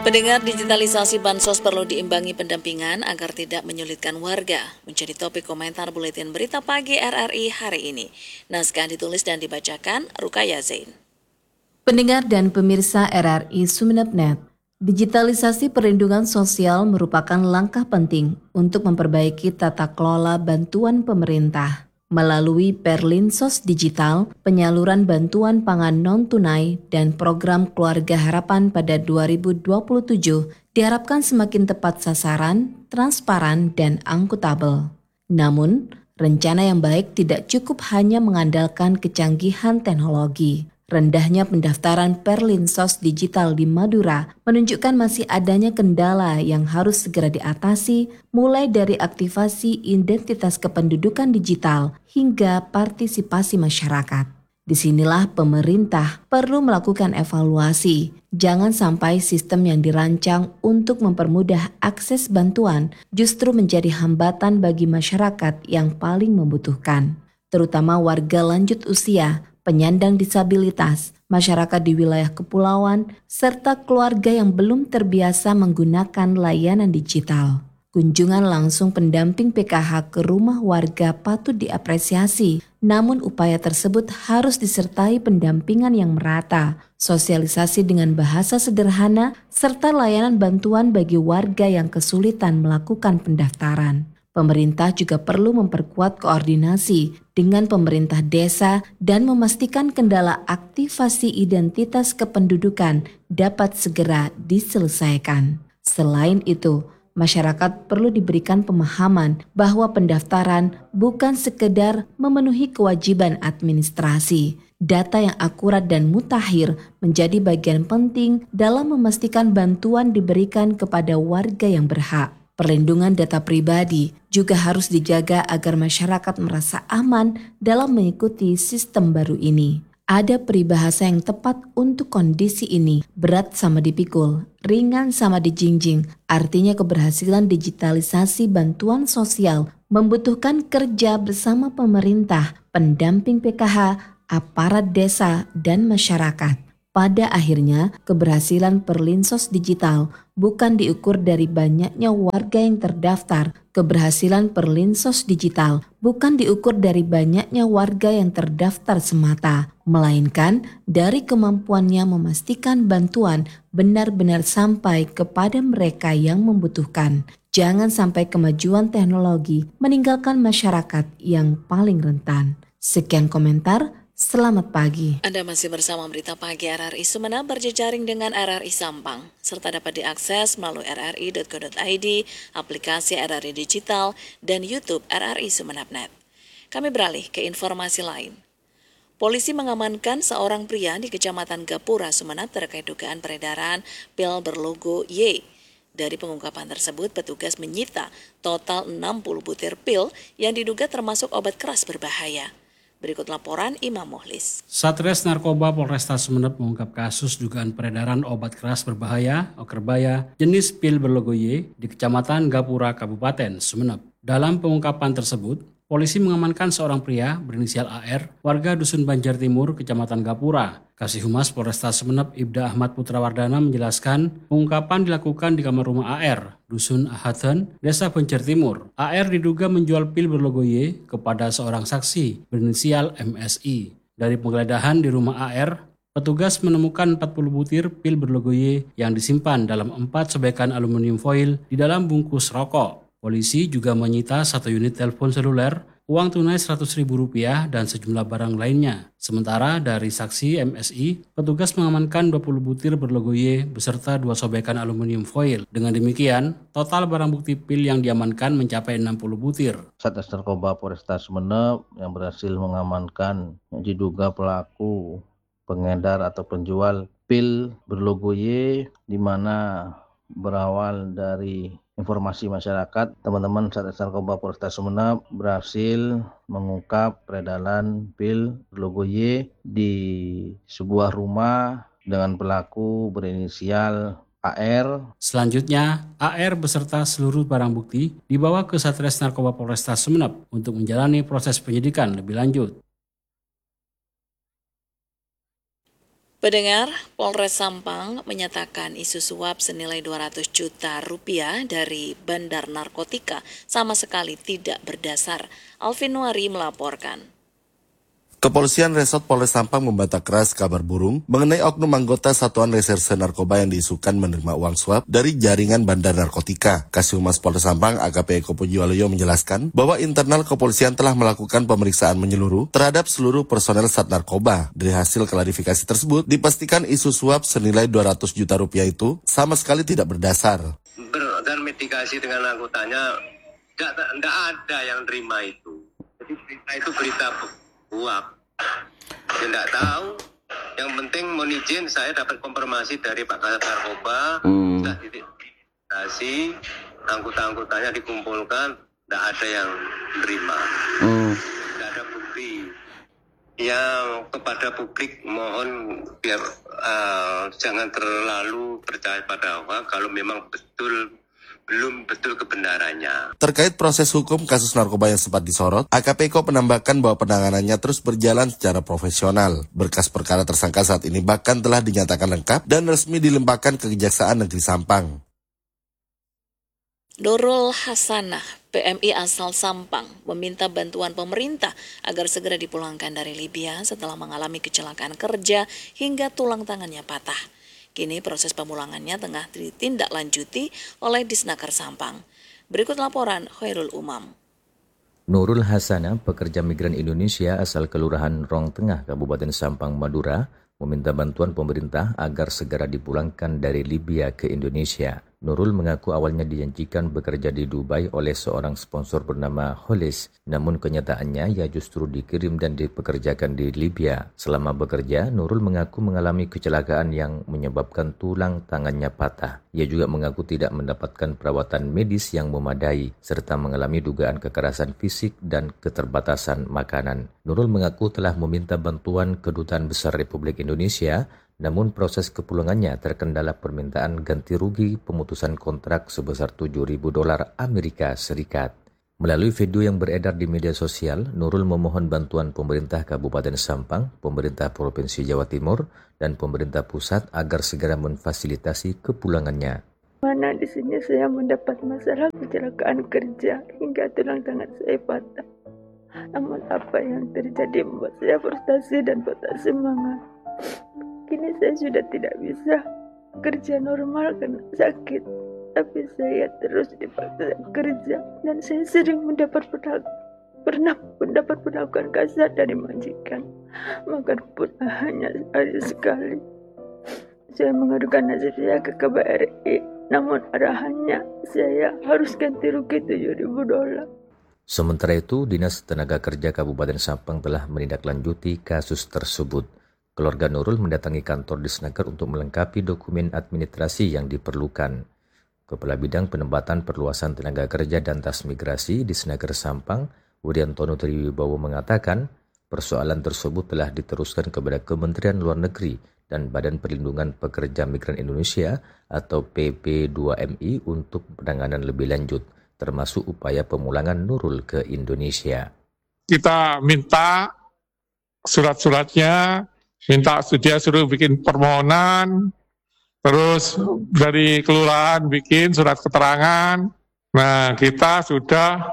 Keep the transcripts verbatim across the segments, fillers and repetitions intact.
Pendengar, digitalisasi bansos perlu diimbangi pendampingan agar tidak menyulitkan warga. Menjadi topik komentar Buletin Berita Pagi R R I hari ini. Naskah ditulis dan dibacakan Rukaya Zain. Pendengar dan pemirsa R R I Sumeneb titik net, digitalisasi perlindungan sosial merupakan langkah penting untuk memperbaiki tata kelola bantuan pemerintah. Melalui Perlinsos Digital, penyaluran bantuan pangan non-tunai, dan program Keluarga Harapan pada dua ribu dua puluh tujuh diharapkan semakin tepat sasaran, transparan, dan akuntabel. Namun, rencana yang baik tidak cukup hanya mengandalkan kecanggihan teknologi. Rendahnya pendaftaran Perlinsos Digital di Madura menunjukkan masih adanya kendala yang harus segera diatasi, mulai dari aktivasi identitas kependudukan digital hingga partisipasi masyarakat. Disinilah pemerintah perlu melakukan evaluasi. Jangan sampai sistem yang dirancang untuk mempermudah akses bantuan justru menjadi hambatan bagi masyarakat yang paling membutuhkan, terutama warga lanjut usia, penyandang disabilitas, masyarakat di wilayah kepulauan, serta keluarga yang belum terbiasa menggunakan layanan digital. Kunjungan langsung pendamping P K H ke rumah warga patut diapresiasi, namun upaya tersebut harus disertai pendampingan yang merata, sosialisasi dengan bahasa sederhana, serta layanan bantuan bagi warga yang kesulitan melakukan pendaftaran. Pemerintah juga perlu memperkuat koordinasi dengan pemerintah desa dan memastikan kendala aktivasi identitas kependudukan dapat segera diselesaikan. Selain itu, masyarakat perlu diberikan pemahaman bahwa pendaftaran bukan sekedar memenuhi kewajiban administrasi. Data yang akurat dan mutakhir menjadi bagian penting dalam memastikan bantuan diberikan kepada warga yang berhak. Perlindungan data pribadi juga harus dijaga agar masyarakat merasa aman dalam mengikuti sistem baru ini. Ada peribahasa yang tepat untuk kondisi ini, berat sama dipikul, ringan sama dijinjing. Artinya keberhasilan digitalisasi bantuan sosial membutuhkan kerja bersama pemerintah, pendamping P K H, aparat desa, dan masyarakat. Pada akhirnya, keberhasilan Perlinsos Digital bukan diukur dari banyaknya warga yang terdaftar. Keberhasilan Perlinsos Digital bukan diukur dari banyaknya warga yang terdaftar semata, melainkan dari kemampuannya memastikan bantuan benar-benar sampai kepada mereka yang membutuhkan. Jangan sampai kemajuan teknologi meninggalkan masyarakat yang paling rentan. Sekian komentar. Selamat pagi. Anda masih bersama Berita Pagi R R I Sumeneb berjejaring dengan R R I Sampang, serta dapat diakses melalui r r i dot co dot i d, aplikasi R R I Digital, dan YouTube R R I Sumeneb titik net. Kami beralih ke informasi lain. Polisi mengamankan seorang pria di Kecamatan Gapura, Sumeneb terkait dugaan peredaran pil berlogo Y. Dari pengungkapan tersebut, petugas menyita total enam puluh butir pil yang diduga termasuk obat keras berbahaya. Berikut laporan Imam Muhlis. Satres Narkoba Polresta Sumeneb mengungkap kasus dugaan peredaran obat keras berbahaya (okerbaya) jenis pil berlogo Y di Kecamatan Gapura, Kabupaten Sumeneb. Dalam pengungkapan tersebut, polisi mengamankan seorang pria berinisial A R, warga Dusun Banjar Timur, Kecamatan Gapura. Kasih Humas Polresta Sumeneb Ibda Ahmad Putrawardana menjelaskan pengungkapan dilakukan di kamar rumah A R, Dusun Ahaten, Desa Banjar Timur. A R diduga menjual pil berlogo Y kepada seorang saksi berinisial M S I. Dari penggeledahan di rumah A R, petugas menemukan empat puluh butir pil berlogo Y yang disimpan dalam empat sobekan aluminium foil di dalam bungkus rokok. Polisi juga menyita satu unit telepon seluler, uang tunai seratus ribu rupiah, dan sejumlah barang lainnya. Sementara dari saksi M S I, petugas mengamankan dua puluh butir berlogo Y beserta dua sobekan aluminium foil. Dengan demikian, total barang bukti pil yang diamankan mencapai enam puluh butir. Satres Narkoba Polresta Sumeneb yang berhasil mengamankan yang diduga pelaku pengedar atau penjual pil berlogo Y, di mana berawal dari informasi masyarakat, teman-teman Satres Narkoba Polresta Sumeneb berhasil mengungkap peredaran pil berlogo Y di sebuah rumah dengan pelaku berinisial A R. Selanjutnya, A R beserta seluruh barang bukti dibawa ke Satres Narkoba Polresta Sumeneb untuk menjalani proses penyidikan lebih lanjut. Pendengar, Polres Sampang menyatakan isu suap senilai dua ratus juta rupiah dari Bandar Narkotika sama sekali tidak berdasar. Alvin Nuari melaporkan. Kepolisian Resort Polres Sampang membantah keras kabar burung mengenai oknum anggota Satuan Reserse Narkoba yang diisukan menerima uang suap dari jaringan Bandar Narkotika. Kasih-Humas Polres Sampang A K P Eko Pujiwaluyo menjelaskan bahwa internal kepolisian telah melakukan pemeriksaan menyeluruh terhadap seluruh personel Sat Narkoba. Dari hasil klarifikasi tersebut, dipastikan isu suap senilai dua ratus juta rupiah itu sama sekali tidak berdasar. Ber- dan mitigasi dengan anggotanya, tidak ada yang terima itu. Jadi berita itu berita uap. Saya tidak tahu. Yang penting mohon izin saya dapat konfirmasi dari Pak Kasat Narkoba. Hmm. Sudah diidentifikasi, anggota-anggotanya dikumpulkan, tidak ada yang terima. Hmm. Tidak ada bukti. Yang kepada publik mohon biar uh, jangan terlalu percaya pada hoax kalau memang betul belum betul kebenarannya. Terkait proses hukum kasus narkoba yang sempat disorot, A K P Eko menambahkan bahwa penanganannya terus berjalan secara profesional. Berkas perkara tersangka saat ini bahkan telah dinyatakan lengkap dan resmi dilimpahkan ke Kejaksaan Negeri Sampang. Nurul Hasanah, P M I asal Sampang, meminta bantuan pemerintah agar segera dipulangkan dari Libya setelah mengalami kecelakaan kerja hingga tulang tangannya patah. Kini proses pemulangannya tengah ditindaklanjuti oleh Disnaker Sampang. Berikut laporan Khairul Umam. Nurul Hasanah, pekerja migran Indonesia asal Kelurahan Rong Tengah, Kabupaten Sampang, Madura, meminta bantuan pemerintah agar segera dipulangkan dari Libya ke Indonesia. Nurul mengaku awalnya dijanjikan bekerja di Dubai oleh seorang sponsor bernama Holis, namun kenyataannya ia justru dikirim dan dipekerjakan di Libya. Selama bekerja, Nurul mengaku mengalami kecelakaan yang menyebabkan tulang tangannya patah. Ia juga mengaku tidak mendapatkan perawatan medis yang memadai, serta mengalami dugaan kekerasan fisik dan keterbatasan makanan. Nurul mengaku telah meminta bantuan Kedutaan Besar Republik Indonesia, namun proses kepulangannya terkendala permintaan ganti rugi pemutusan kontrak sebesar tujuh ribu dolar Amerika Serikat. Melalui video yang beredar di media sosial, Nurul memohon bantuan pemerintah Kabupaten Sampang, pemerintah Provinsi Jawa Timur, dan pemerintah pusat agar segera memfasilitasi kepulangannya. Mana di sini saya mendapat masalah kecelakaan kerja hingga tulang tangan saya patah. Namun apa yang terjadi membuat saya frustasi dan patah semangat. Kini saya sudah tidak bisa kerja normal karena sakit, tapi saya terus dipaksa kerja dan saya sering mendapat penal- pernah mendapat perlakuan kasar dari majikan. Makan pun hanya sekali sekali. Saya mengadukan nasib saya ke K B R I, namun arahannya saya harus ganti rugi tujuh ribu dolar. Sementara itu, Dinas Tenaga Kerja Kabupaten Sampang telah menindaklanjuti kasus tersebut. Keluarga Nurul mendatangi kantor Disnaker untuk melengkapi dokumen administrasi yang diperlukan. Kepala Bidang Penempatan Perluasan Tenaga Kerja dan Transmigrasi Disnaker Sampang, Widiantono Triwibowo mengatakan, persoalan tersebut telah diteruskan kepada Kementerian Luar Negeri dan Badan Perlindungan Pekerja Migran Indonesia atau P P dua M I untuk penanganan lebih lanjut, termasuk upaya pemulangan Nurul ke Indonesia. Kita minta surat-suratnya, minta dia suruh bikin permohonan, terus dari kelurahan bikin surat keterangan. Nah, kita sudah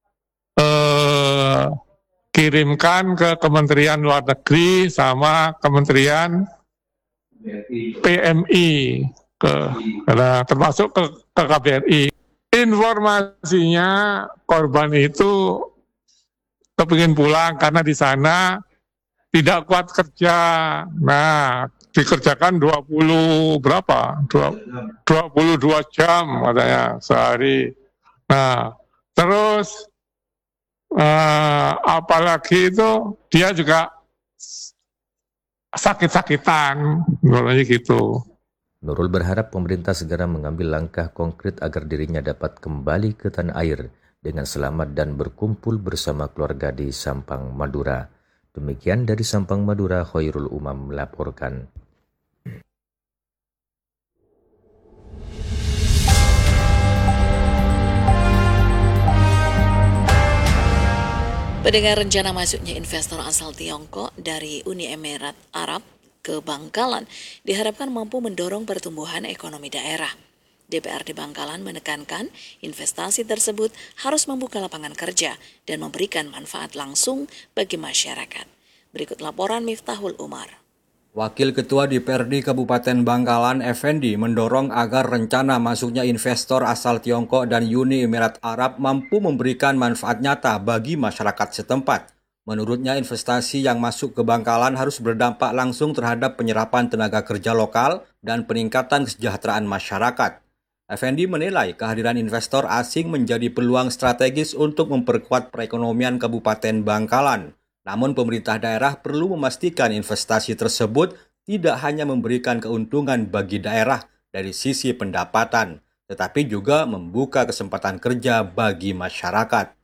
eh, kirimkan ke Kementerian Luar Negeri sama Kementerian P M I, ke, nah, termasuk ke, ke K B R I. Informasinya korban itu kepingin pulang karena di sana tidak kuat kerja. Nah, dikerjakan dua puluh berapa? dua puluh dua jam katanya sehari. Nah, terus eh, apalagi itu dia juga sakit-sakitan, namanya gitu. Nurul berharap pemerintah segera mengambil langkah konkret agar dirinya dapat kembali ke tanah air dengan selamat dan berkumpul bersama keluarga di Sampang, Madura. Demikian dari Sampang, Madura, Khairul Umam melaporkan. Pendengar, rencana masuknya investor asal Tiongkok dari Uni Emirat Arab ke Bangkalan diharapkan mampu mendorong pertumbuhan ekonomi daerah. D P R D Bangkalan menekankan investasi tersebut harus membuka lapangan kerja dan memberikan manfaat langsung bagi masyarakat. Berikut laporan Miftahul Umar. Wakil Ketua D P R D Kabupaten Bangkalan, Effendi, mendorong agar rencana masuknya investor asal Tiongkok dan Uni Emirat Arab mampu memberikan manfaat nyata bagi masyarakat setempat. Menurutnya, investasi yang masuk ke Bangkalan harus berdampak langsung terhadap penyerapan tenaga kerja lokal dan peningkatan kesejahteraan masyarakat. Effendi menilai kehadiran investor asing menjadi peluang strategis untuk memperkuat perekonomian Kabupaten Bangkalan. Namun pemerintah daerah perlu memastikan investasi tersebut tidak hanya memberikan keuntungan bagi daerah dari sisi pendapatan, tetapi juga membuka kesempatan kerja bagi masyarakat.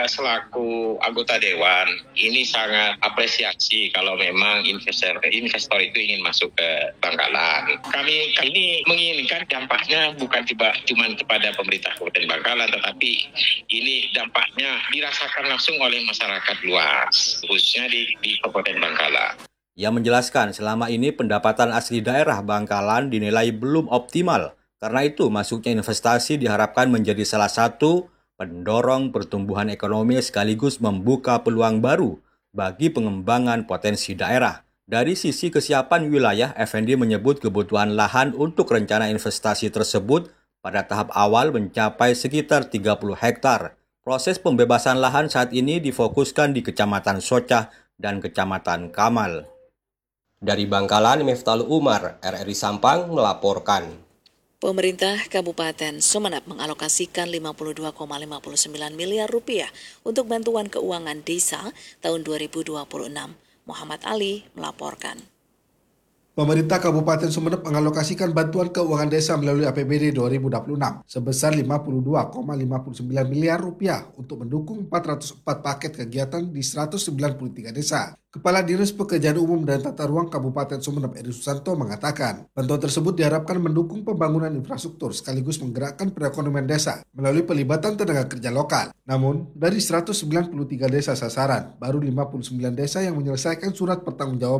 Selaku anggota Dewan, ini sangat apresiasi kalau memang investor investor itu ingin masuk ke Bangkalan. Kami ini menginginkan dampaknya bukan cuma kepada pemerintah Kabupaten Bangkalan, tetapi ini dampaknya dirasakan langsung oleh masyarakat luas, khususnya di, di Kabupaten Bangkalan. Ia menjelaskan selama ini pendapatan asli daerah Bangkalan dinilai belum optimal. Karena itu, masuknya investasi diharapkan menjadi salah satu pendorong pertumbuhan ekonomi sekaligus membuka peluang baru bagi pengembangan potensi daerah. Dari sisi kesiapan wilayah, Effendi menyebut kebutuhan lahan untuk rencana investasi tersebut pada tahap awal mencapai sekitar tiga puluh hektar. Proses pembebasan lahan saat ini difokuskan di Kecamatan Socah dan Kecamatan Kamal. Dari Bangkalan, Miftahul Umar, R R I Sampang melaporkan. Pemerintah Kabupaten Sumeneb mengalokasikan lima puluh dua koma lima sembilan miliar rupiah untuk bantuan keuangan desa tahun dua ribu dua puluh enam. Muhammad Ali melaporkan. Pemerintah Kabupaten Sumeneb mengalokasikan bantuan keuangan desa melalui A P B D dua ribu dua puluh enam sebesar lima puluh dua koma lima sembilan miliar rupiah untuk mendukung empat ratus empat paket kegiatan di seratus sembilan puluh tiga desa. Kepala Dinas Pekerjaan Umum dan Tata Ruang Kabupaten Sumeneb, Edi Susanto, mengatakan bantuan tersebut diharapkan mendukung pembangunan infrastruktur sekaligus menggerakkan perekonomian desa melalui pelibatan tenaga kerja lokal. Namun, dari seratus sembilan puluh tiga desa sasaran, baru lima puluh sembilan desa yang menyelesaikan surat pertanggungjawaban